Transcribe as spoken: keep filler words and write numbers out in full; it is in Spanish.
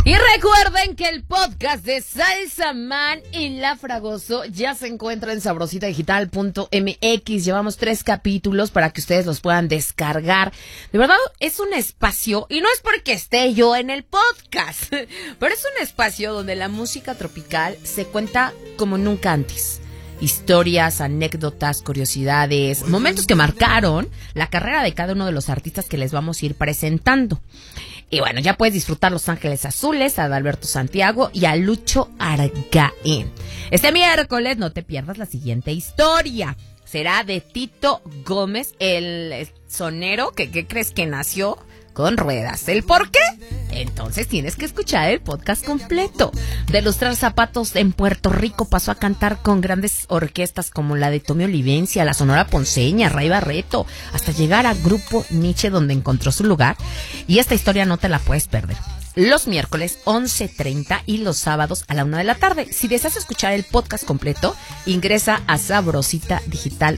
Y recuerden que el podcast de Salsa Man y La Fragoso ya se encuentra en sabrosita digital punto m x. Llevamos tres capítulos para que ustedes los puedan descargar. De verdad, es un espacio, y no es porque esté yo en el podcast, pero es un espacio donde la música tropical se cuenta como nunca antes. Historias, anécdotas, curiosidades, momentos que marcaron la carrera de cada uno de los artistas que les vamos a ir presentando. Y bueno, ya puedes disfrutar Los Ángeles Azules, a Adalberto Santiago y a Lucho Argaín. Este miércoles no te pierdas la siguiente historia. Será de Tito Gómez, el sonero que, ¿qué crees que nació con ruedas? ¿El por qué? Entonces tienes que escuchar el podcast completo. De lustrar zapatos en Puerto Rico pasó a cantar con grandes orquestas como la de Tommy Olivencia, la Sonora Ponceña, Ray Barreto, hasta llegar a Grupo Nietzsche, donde encontró su lugar. Y esta historia no te la puedes perder. Los miércoles once treinta y los sábados a la una de la tarde. Si deseas escuchar el podcast completo, ingresa a sabrosita digital